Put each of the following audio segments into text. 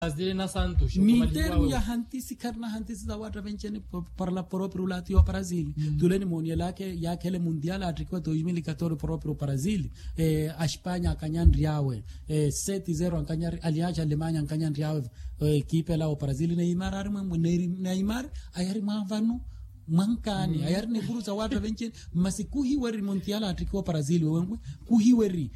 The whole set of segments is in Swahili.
Azilena Santos Miter ya hantisi karna hantisi za watu venceni parla proprio lati wa Brazil. Tuleni moni ya kele mundial atrikwa 2014 proprio Brazil. A Espanha akanyan riawe. 7-0 ankanyar aliacha Alemanya akanyan riawe. Equipe la o Brazil Neymar ayari mavanu mankani ayari ne guruza watu venceni masikuhi weri mundial atrikwa Brazil wengwe kuhiweri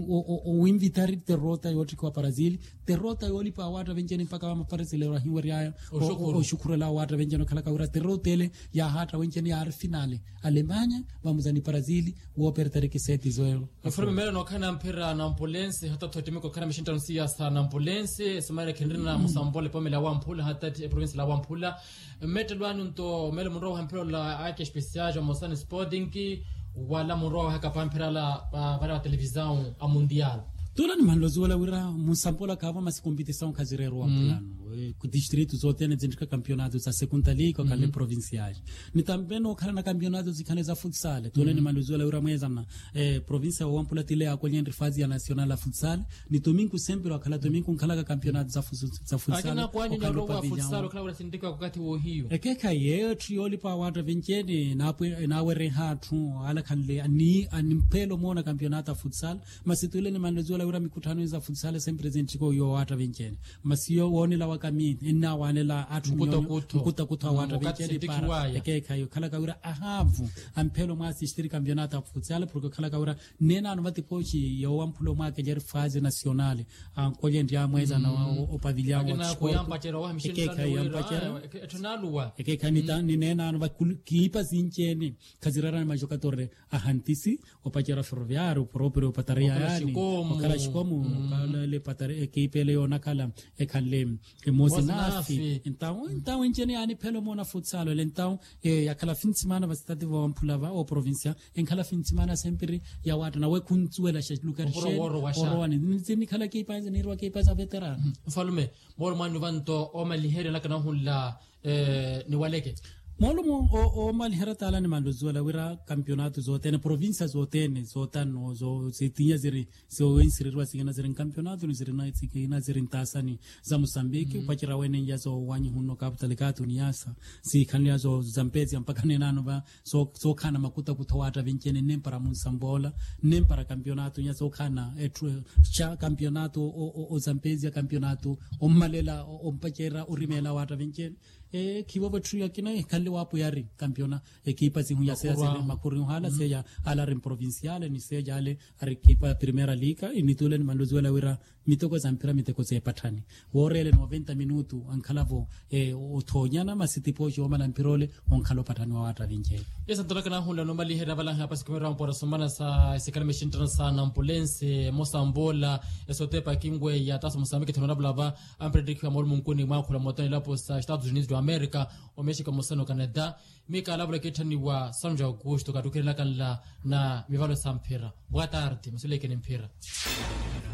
o invitari derrota yotrikwa Brazil derrota yoli pa watu venceni mpaka wa Brazil wa hiweri aya o shukuru la watu venceni kala kaura derrotele ya hata venceni ya finale Alemanya vamuzani Brazil wo pertereke 7-0 Afurme melo no kana mpira na Ambulense hata totemeko kana mishinta nsia sana Ambulense semana kendrina Musambole pomela wa Ampula hata province la Ampula metelwanu nto melo mro mpira la ake special jo Mosana Sporting wala mro haka pampira la para televisão a mundial Tola ni manlozo wala wira Musambola kava masi competição kazirero wa plano ku distrito zote ne zindika campeonato za segunda liga kale provinciais ni tambeno kala na campeonato zikane za futsal tola ni manlozo wala wira mweza na provincia wa Ampula tile akolyen fase ya nacional la futsal ni domingo sempre wakala domingo kala ka campeonato za futsal akina kwani na roho futsal kala wala sindika wakati wo hiyo ekeka ye trioli pa watu venceni na were hatu ala kanle ani mpelo mona campeonato futsal masitule ni manlozo wala mikutano za futsal sempre present ko yo watu venceni masio woni la wakami ina wanela atu kuta watu venceni para ekeka yo kala kaura ahavu ampelo masistiri campeonato futsal porque kala kaura nena no mati pochi yo Ampulo make jer fase nacional ankolye ndia mweza na o pavilion wa ekeka yampachera etunaluwa ekeka ni nena no kipa zincheni kazirara na majokatore ahantisi opachera ferroviario proprio pataria yani kala shikomu kala le patare ekipe le onakala ekale emozinafi então encheni ani pelo mona futsal le então yakala finsimana bastati wa Ampula va o provincia enkala finsimana sempre ya watu na we kuntsuela shluka orowani nzini kala kipa ni ro kipa za veteran mfalume bol manu vanto o malihere lakana hulla ni waleke Molumo o malihera tala ni mandozola wira campeonato zote ne provincia zote ne zotano zo zitinha ziri so insirirwa sigana ziri campeonato ni ziri na tsikina ziri ntasani za Mozambique upachira wene nyazo wanyi huno capital katu ni yasa si kanya zo Zambezi mpaka nenano ba so kana makuta kutawata vencene nempara Musambola nempara campeonato nyazo kana cha campeonato o Zambezi campeonato o malela o mpachira urimela wata vencene kibobo tria kina kale wapo yari campeona equipa zinhuya sesa makuru hala seya ala rim provinciale ni seja ale equipa primera liga initule ni mandozola wira mitoko zampira miteko ze patani worele 90 minutu ankalavo otonyana masiti pojo mala mpirole onkalo patani wa wata vinje yesa tolaka na hunda no mali hera bala hapa sikomera mpora somana sa sekala meshintana sa na Ambulense Mosambola esotepa kingwe ya taso Mozambique tona blava amprediki wa molmu nkuni makula motani lapo sa Estados Unidos do America o Mexico mosano Canada mika labra ketani wa Sanja Augusto katukela kala na mivalo sampira boa tarde masuleke nempira